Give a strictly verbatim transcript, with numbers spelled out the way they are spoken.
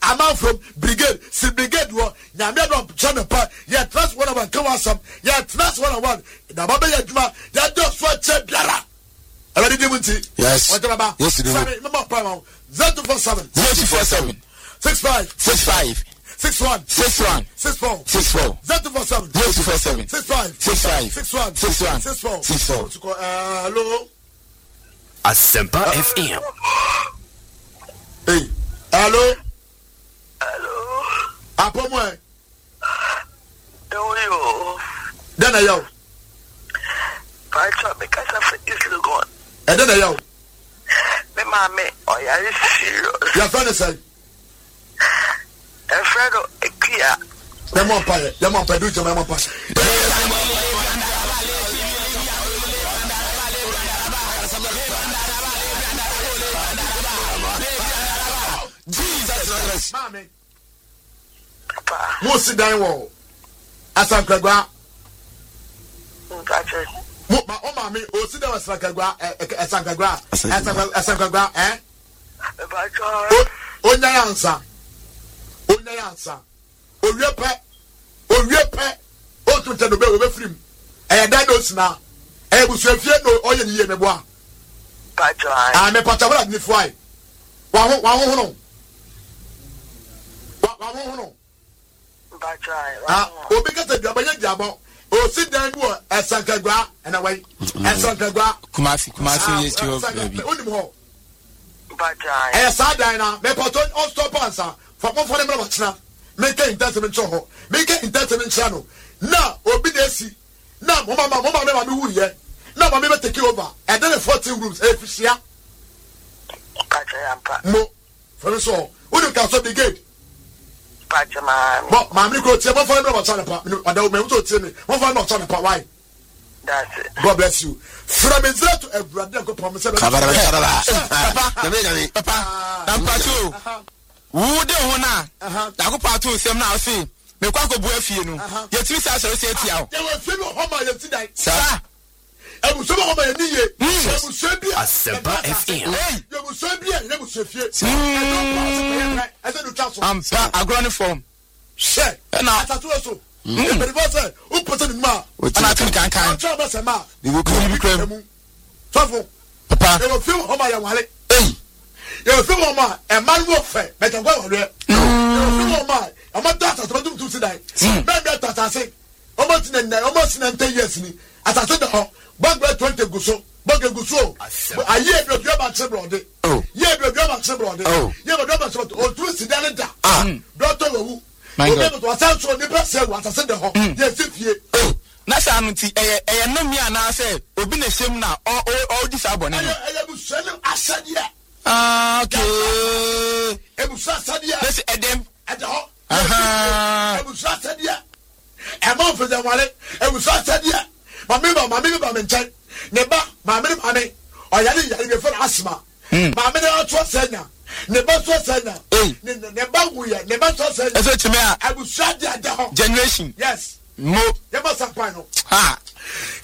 a man from brigade, si brigade wo, nyame do channel pa, ya trust one of one come some, ya trust one of one. Na baba ya juma, ya do so che biara. Already dimunti. Yes. What baba? Yes, you do. Sorry, mama pa zero two four seven zero two four seven six five six five six one six one six four six four zero two four seven zero two four seven six five six five six one six one six four six four. Uh, hello. Asempa F M. Hey, hello. Hello. Apo mo e. Yo. Dana yo. Pacha because of is logon. E dana yo. Me mama, oh yeah, is serious. Your friend say. A friend of Ekia. Dem on pa, dem on pa do jama mo pa. Jesus, mami. Papa. Mo si dan wo. Asankragwa. Pacha. Mo ma o mami o si dan asankragwa, asankragwa, asankragwa, eh? Pacha. Onya yansa. Onya yansa. Owie pe. Owie pe. O tun te do be we be frim. E dan no sina. E bu so afie no oye ni ye me boa. Pacha. Ah me pacha wala ni fuai. Wa ho wa ho no. Wa wa ho no. Pacha. Ah obi ka te duabanya diabo. O si dan bu esankagwa na wai. Esankagwa. Kumasi Kumasi yes you baby. Onim ho. Pacha. E sa dan na me poto on stop answer. For mo for dem na china. Make investment cho ho. Make investment channel. Na obi dey si. Na mo mama mo mama me wu ye. Na mama me take over. E dey fourteen rooms e fisia. Pacha yampa. Mo. For so, who can so the gate? Pacha man. Mo mama go tie mo for dem na channel pa. Ada me so tie me. Mo for dem channel pa why? That's it. God bless you. From Israel to Ebrade go promise. Papa, Papa, Papa, Papa, wo de ho na da ko pato sem na ose me kwa ko bu afie no yetimi sa sere se atia o ye we fi no ho ma ye ti dai sa e bu so ho ma ye ni ye e bu so bi Asempa F M. ye bu so bi e bu so fie e don pass e se do chaso am pa agroni form she na atatu so e be bo se o pose ni ma ana tin kan kan try ba se ma ni wo ko bi krem sofo papa e we fi ho ma ye wale eh ye fi ho ma e man wo fe me tan gwa wale ye fi ho ma e ma data to dum tu si dai me be data se o mo tin na o mo sin ten years ni atatu de ho bagba twenty guso bagba guso aye bi obi ba che brode ye bi obi ba che brode ye bi obi ba che brode o tu si dai da doctor wu o be to asan so ni ba se wa atase de ho ye si fie na sa no ti eh eh no mi ana se obi na hyem na o o di sa bone no eh bu so ni asade ah okay e bu so asade ya let's edem at the ho aha e bu so asade ya e mo fe de wale e bu so asade ya ma me ba ma me ba me nchen ne ba ma me ma me o ya ni ya ni be for asma ma me na to senya ne ba so senya ne ne ba wu ya ne ba so senya eso chime a e bu so asade ya de ho generation yes mo ye ba sa pan no ha